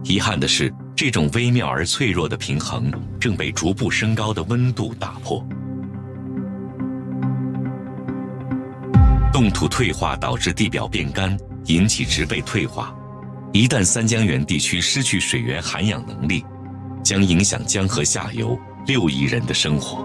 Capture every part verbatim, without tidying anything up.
遗憾的是，这种微妙而脆弱的平衡正被逐步升高的温度打破。冻土退化导致地表变干，引起植被退化。一旦三江源地区失去水源涵养能力，将影响江河下游六亿人的生活。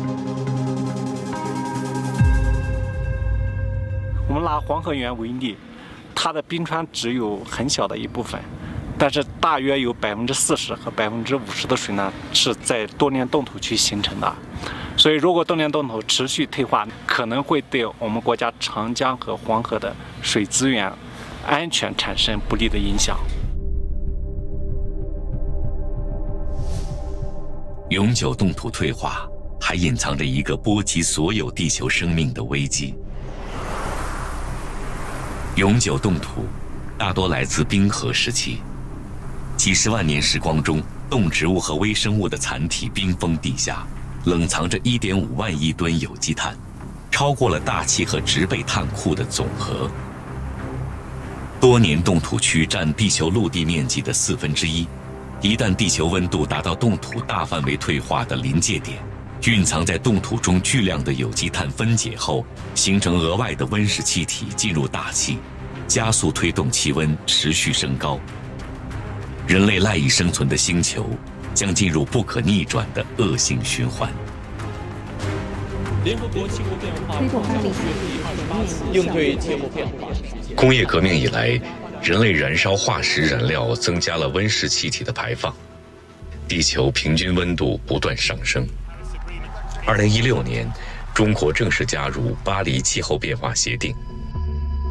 我们拿黄河源为例，它的冰川只有很小的一部分，但是大约有百分之四十和百分之五十的水呢是在多年冻土区形成的。所以，如果多年冻土持续退化，可能会对我们国家长江和黄河的水资源安全产生不利的影响。 永久冻土退化还隐藏着一个波及所有地球生命的危机。永久冻土大多来自冰河时期，几十万年时光中，动植物和微生物的残体冰封地下，冷藏着 一点五万亿吨有机碳，超过了大气和植被碳库的总和。多年冻土区占地球陆地面积的四分之一，一旦地球温度达到冻土大范围退化的临界点，蕴藏在冻土中巨量的有机碳分解后，形成额外的温室气体进入大气，加速推动气温持续升高。人类赖以生存的星球将进入不可逆转的恶性循环。 联合国气候变化框架学第二十八次应对气候变化。 工业革命以来，人类燃烧化石燃料增加了温室气体的排放，地球平均温度不断上升。二零一六年，中国正式加入巴黎气候变化协定。